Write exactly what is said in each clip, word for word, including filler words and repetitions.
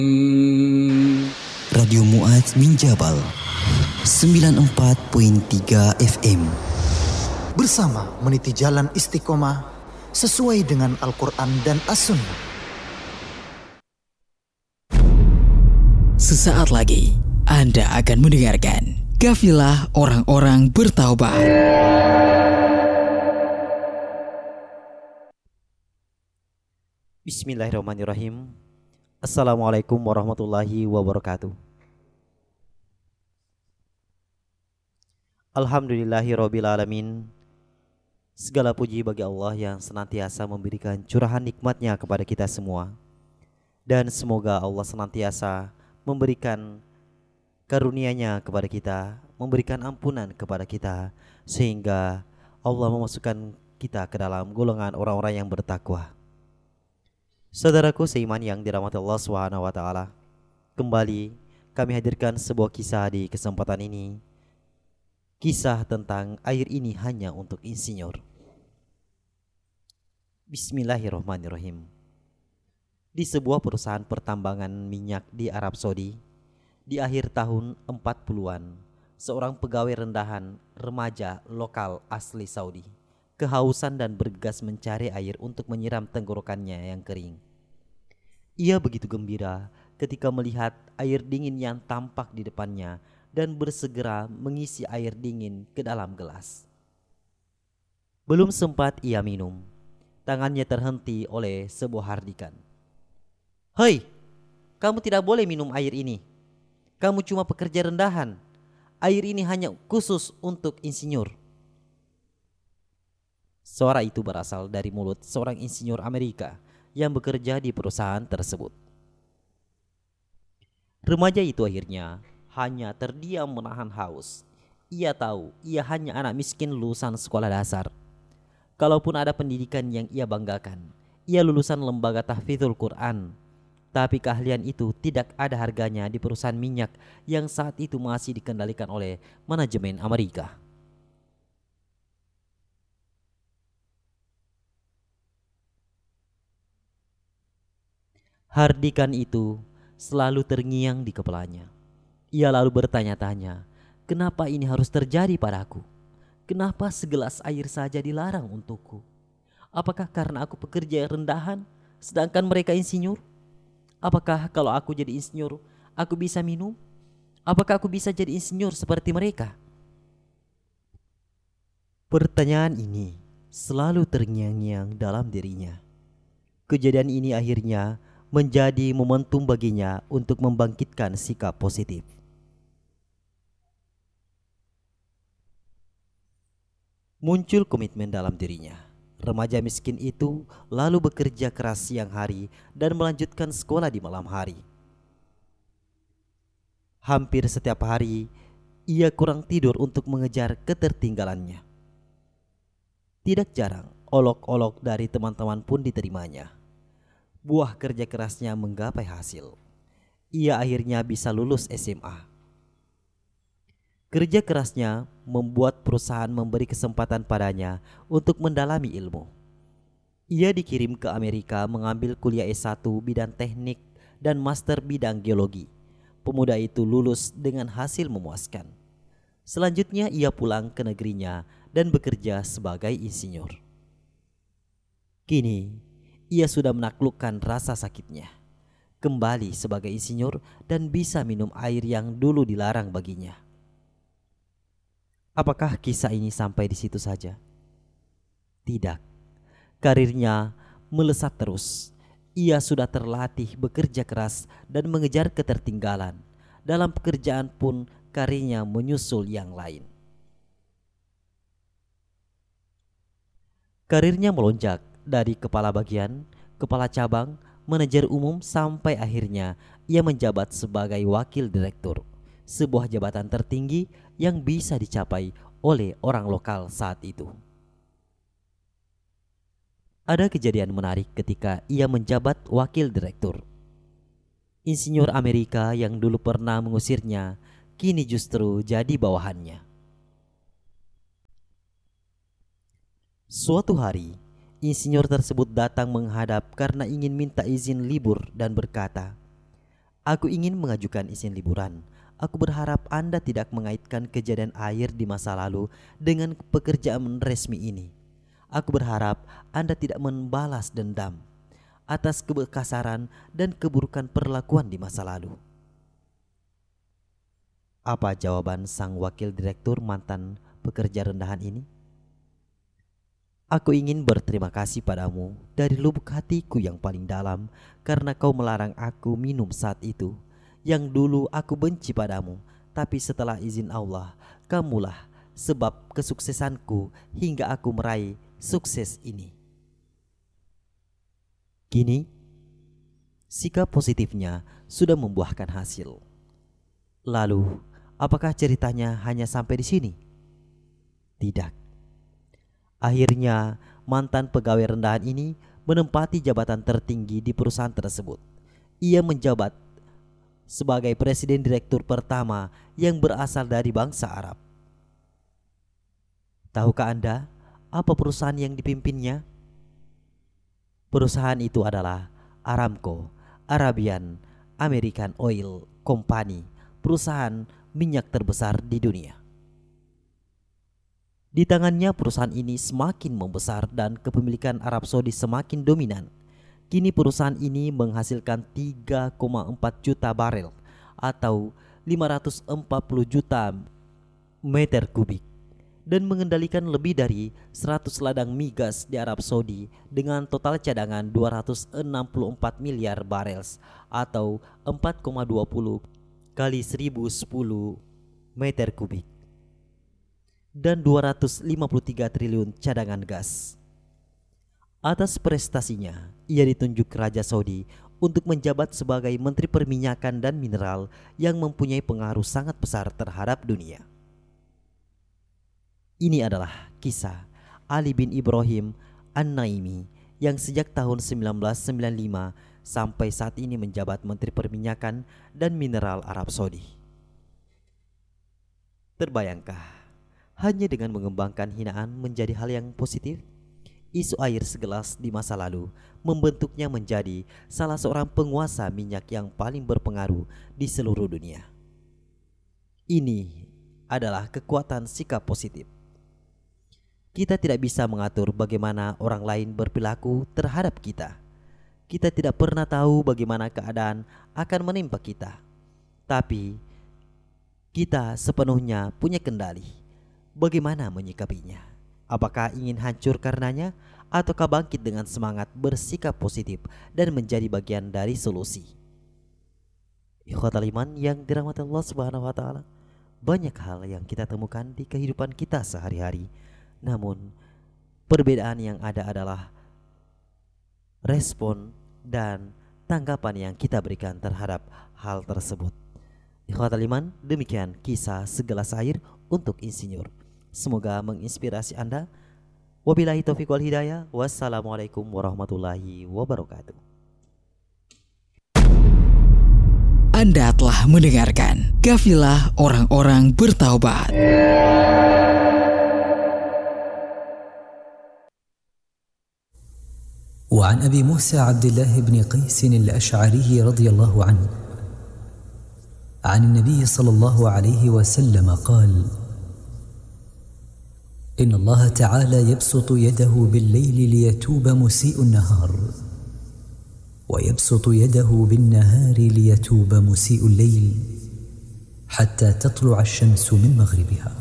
Radio Mu'adz bin Jabal sembilan puluh empat koma tiga F M. Bersama meniti jalan istiqomah sesuai dengan Al-Quran dan As-Sunnah. Sesaat lagi Anda akan mendengarkan Kafilah Orang-orang Bertaubat. Bismillahirrahmanirrahim. Assalamualaikum warahmatullahi wabarakatuh. Alhamdulillahirabbil alamin. Segala puji bagi Allah yang senantiasa memberikan curahan nikmatnya kepada kita semua. Dan semoga Allah senantiasa memberikan karunia-Nya kepada kita, memberikan ampunan kepada kita, sehingga Allah memasukkan kita ke dalam golongan orang-orang yang bertakwa. Saudaraku seiman yang dirahmati Allah subhanahu wa taala, kembali kami hadirkan sebuah kisah di kesempatan ini. Kisah tentang air ini hanya untuk insinyur. Bismillahirrahmanirrahim. Di sebuah perusahaan pertambangan minyak di Arab Saudi, di akhir tahun empat puluhan, seorang pegawai rendahan remaja lokal asli Saudi kehausan dan bergegas mencari air untuk menyiram tenggorokannya yang kering. Ia begitu gembira ketika melihat air dingin yang tampak di depannya dan bersegera mengisi air dingin ke dalam gelas. Belum sempat ia minum, tangannya terhenti oleh sebuah hardikan. "Hei, kamu tidak boleh minum air ini. Kamu cuma pekerja rendahan. Air ini hanya khusus untuk insinyur." Suara itu berasal dari mulut seorang insinyur Amerika yang bekerja di perusahaan tersebut. Remaja itu akhirnya hanya terdiam menahan haus. Ia tahu ia hanya anak miskin lulusan sekolah dasar. Kalaupun ada pendidikan yang ia banggakan, ia lulusan lembaga tahfidzul Quran. Tapi keahlian itu tidak ada harganya di perusahaan minyak yang saat itu masih dikendalikan oleh manajemen Amerika. Hardikan itu selalu terngiang di kepalanya. Ia lalu bertanya-tanya, kenapa ini harus terjadi padaku? Kenapa segelas air saja dilarang untukku? Apakah karena aku pekerja rendahan, sedangkan mereka insinyur? Apakah kalau aku jadi insinyur, aku bisa minum? Apakah aku bisa jadi insinyur seperti mereka? Pertanyaan ini selalu terngiang-ngiang dalam dirinya. Kejadian ini akhirnya menjadi momentum baginya untuk membangkitkan sikap positif. Muncul komitmen dalam dirinya. Remaja miskin itu lalu bekerja keras siang hari dan melanjutkan sekolah di malam hari. Hampir setiap hari ia kurang tidur untuk mengejar ketertinggalannya. Tidak jarang olok-olok dari teman-teman pun diterimanya. Buah kerja kerasnya menggapai hasil. Ia akhirnya bisa lulus S M A. Kerja kerasnya membuat perusahaan memberi kesempatan padanya untuk mendalami ilmu. Ia dikirim ke Amerika mengambil kuliah S satu bidang teknik dan master bidang geologi. Pemuda itu lulus dengan hasil memuaskan. Selanjutnya ia pulang ke negerinya dan bekerja sebagai insinyur. Kini ia sudah menaklukkan rasa sakitnya, kembali sebagai insinyur dan bisa minum air yang dulu dilarang baginya. Apakah kisah ini sampai di situ saja? Tidak. Karirnya melesat terus. Ia sudah terlatih bekerja keras dan mengejar ketertinggalan. Dalam pekerjaan pun karirnya menyusul yang lain. Karirnya melonjak dari kepala bagian, kepala cabang, manajer umum sampai akhirnya ia menjabat sebagai wakil direktur, sebuah jabatan tertinggi yang bisa dicapai oleh orang lokal saat itu. Ada kejadian menarik ketika ia menjabat wakil direktur. Insinyur Amerika yang dulu pernah mengusirnya, kini justru jadi bawahannya. Suatu hari, insinyur tersebut datang menghadap karena ingin minta izin libur dan berkata, Aku ingin mengajukan izin liburan. Aku berharap Anda tidak mengaitkan kejadian air di masa lalu dengan pekerjaan resmi ini. Aku berharap Anda tidak membalas dendam atas kekasaran dan keburukan perlakuan di masa lalu. Apa jawaban sang wakil direktur mantan pekerja rendahan ini? Aku ingin berterima kasih padamu dari lubuk hatiku yang paling dalam karena kau melarang aku minum saat itu. Yang dulu aku benci padamu, tapi setelah izin Allah, kamulah sebab kesuksesanku hingga aku meraih sukses ini. Kini, sikap positifnya sudah membuahkan hasil. Lalu, apakah ceritanya hanya sampai di sini? Tidak. Akhirnya, mantan pegawai rendahan ini menempati jabatan tertinggi di perusahaan tersebut. Ia menjabat sebagai presiden direktur pertama yang berasal dari bangsa Arab. Tahukah Anda apa perusahaan yang dipimpinnya? Perusahaan itu adalah Aramco, Arabian American Oil Company, perusahaan minyak terbesar di dunia. Di tangannya perusahaan ini semakin membesar dan kepemilikan Arab Saudi semakin dominan. Kini perusahaan ini menghasilkan tiga koma empat juta barel atau lima ratus empat puluh juta meter kubik dan mengendalikan lebih dari seratus ladang migas di Arab Saudi dengan total cadangan dua ratus enam puluh empat miliar barel atau empat koma dua puluh kali seribu sepuluh meter kubik dan dua ratus lima puluh tiga triliun cadangan gas. Atas prestasinya, ia ditunjuk Raja Saudi untuk menjabat sebagai Menteri Perminyakan dan Mineral yang mempunyai pengaruh sangat besar terhadap dunia. Ini adalah kisah Ali bin Ibrahim An-Naimi yang sejak tahun seribu sembilan ratus sembilan puluh lima sampai saat ini menjabat Menteri Perminyakan dan Mineral Arab Saudi. Terbayangkah hanya dengan mengembangkan hinaan menjadi hal yang positif? Isu air segelas di masa lalu membentuknya menjadi salah seorang penguasa minyak yang paling berpengaruh di seluruh dunia. Ini adalah kekuatan sikap positif. Kita tidak bisa mengatur bagaimana orang lain berperilaku terhadap kita. Kita tidak pernah tahu bagaimana keadaan akan menimpa kita. Tapi kita sepenuhnya punya kendali. Bagaimana menyikapinya? Apakah ingin hancur karenanya ataukah bangkit dengan semangat bersikap positif dan menjadi bagian dari solusi? Ikhwatal iman yang dirahmati Allah Subhanahu wa taala, banyak hal yang kita temukan di kehidupan kita sehari-hari. Namun perbedaan yang ada adalah respon dan tanggapan yang kita berikan terhadap hal tersebut. Ikhwatal iman, demikian kisah segelas air untuk insinyur. Semoga menginspirasi Anda. Wabillahi taufiq wal hidayah. Wassalamualaikum warahmatullahi wabarakatuh. Anda telah mendengarkan Kafilah Orang-orang Bertaubat. وعن أبي موسى عبد الله بن قيس الأشعري رضي الله عنه عن النبي صلى الله عليه وسلم قال: إن الله تعالى يبسط يده بالليل ليتوب مسيء النهار ويبسط يده بالنهار ليتوب مسيء الليل حتى تطلع الشمس من مغربها.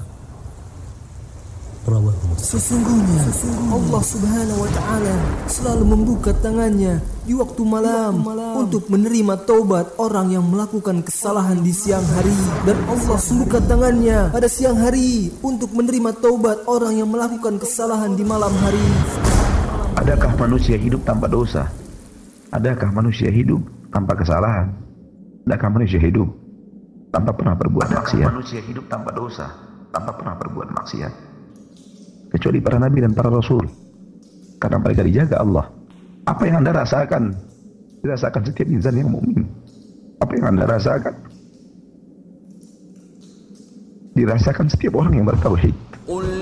رواه مسلم. Sesungguhnya Allah Subhanahu wa taala selalu membuka tangannya di waktu malam untuk menerima taubat orang yang melakukan kesalahan di siang hari, dan Allah membuka tangannya pada siang hari untuk menerima taubat orang yang melakukan kesalahan di malam hari. Adakah manusia hidup tanpa dosa? Adakah manusia hidup tanpa kesalahan? Adakah manusia hidup tanpa pernah berbuat maksiat? Adakah manusia hidup tanpa dosa, tanpa pernah berbuat maksiat? Kecuali para nabi dan para rasul, karena mereka dijaga Allah. Apa yang Anda rasakan dirasakan setiap insan yang mukmin. Apa yang Anda rasakan dirasakan setiap orang yang bertauhid.